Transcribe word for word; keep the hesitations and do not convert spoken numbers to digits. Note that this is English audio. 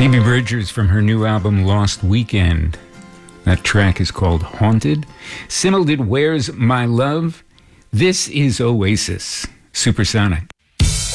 Phoebe Bridgers from her new album Lost Weekend. That track is called Haunted. Simmel did Where's My Love? This is Oasis, Supersonic.